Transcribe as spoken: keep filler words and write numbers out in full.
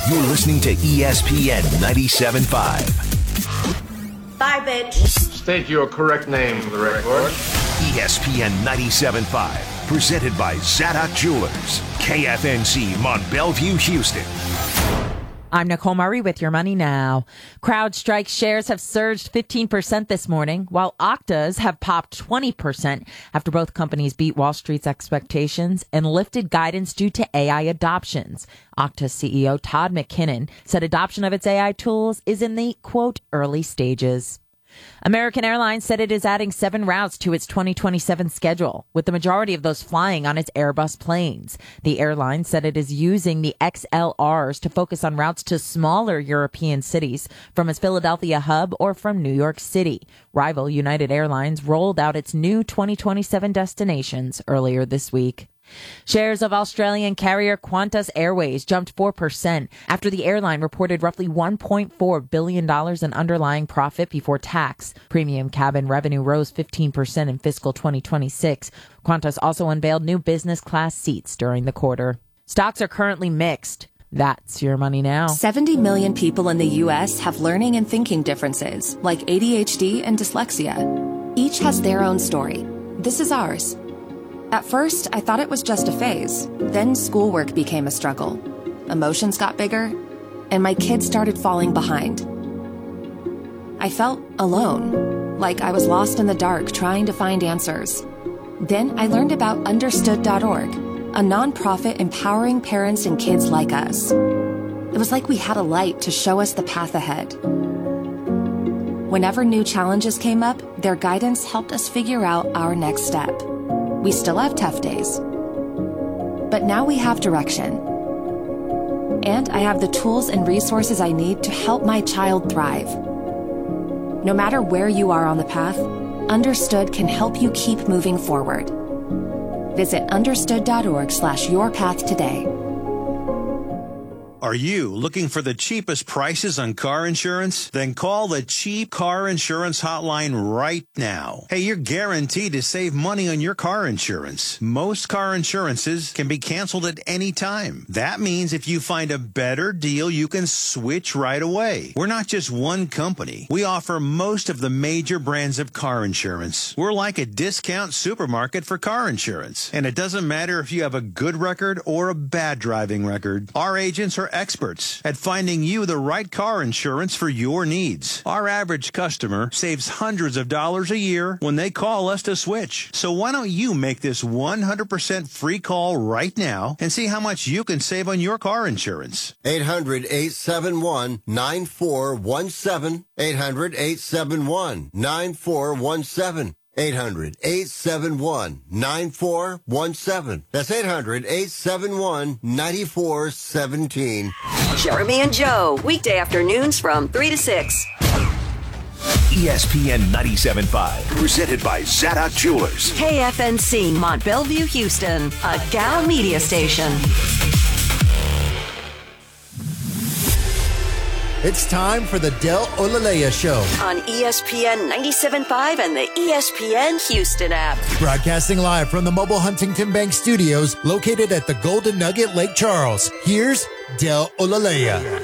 You're listening to E S P N ninety-seven point five. Bye, bitch. State your correct name for the record. E S P N ninety-seven point five, presented by Zadok Jewelers, K F N C Mont Bellevue, Houston. I'm Nicole Murray with your money now. CrowdStrike shares have surged fifteen percent this morning, while Okta's have popped twenty percent after both companies beat Wall Street's expectations and lifted guidance due to A I adoptions. Okta C E O Todd McKinnon said adoption of its A I tools is in the, quote, early stages. American Airlines said it is adding seven routes to its twenty twenty-seven schedule, with the majority of those flying on its Airbus planes. The airline said it is using the X L Rs to focus on routes to smaller European cities from its Philadelphia hub or from New York City. Rival United Airlines rolled out its new twenty twenty-seven destinations earlier this week. Shares of Australian carrier Qantas Airways jumped four percent after the airline reported roughly one point four billion dollars in underlying profit before tax. Premium cabin revenue rose fifteen percent in fiscal twenty twenty-six. Qantas also unveiled new business class seats during the quarter. Stocks are currently mixed. That's your money now. seventy million people in the U S have learning and thinking differences, like A D H D and dyslexia. Each has their own story. This is ours. At first, I thought it was just a phase. Then schoolwork became a struggle. Emotions got bigger, and my kids started falling behind. I felt alone, like I was lost in the dark trying to find answers. Then I learned about Understood dot org, a nonprofit empowering parents and kids like us. It was like we had a light to show us the path ahead. Whenever new challenges came up, their guidance helped us figure out our next step. We still have tough days, but now we have direction. And I have the tools and resources I need to help my child thrive. No matter where you are on the path, Understood can help you keep moving forward. Visit understood dot org slash your path today. Are you looking for the cheapest prices on car insurance? Then call the Cheap Car Insurance Hotline right now. Hey, you're guaranteed to save money on your car insurance. Most car insurances can be canceled at any time. That means if you find a better deal, you can switch right away. We're not just one company. We offer most of the major brands of car insurance. We're like a discount supermarket for car insurance. And it doesn't matter if you have a good record or a bad driving record. Our agents are experts at finding you the right car insurance for your needs. Our average customer saves hundreds of dollars a year when they call us to switch. So why don't you make this one hundred percent free call right now and see how much you can save on your car insurance? eight hundred, eight seven one, nine four one seven. eight hundred, eight seven one, nine four one seven. eight hundred, eight seven one, nine four one seven. That's eight hundred, eight seven one, nine four one seven. Jeremy and Joe, weekday afternoons from three to six. E S P N ninety-seven point five, presented by Zadok Jewelers. K F N C Mont Bellevue, Houston, a Gal Media station. It's time for the Del Olalea Show On E S P N ninety-seven point five and the E S P N Houston app. Broadcasting live from the mobile Huntington Bank studios located at the Golden Nugget, Lake Charles. Here's Del Olalea.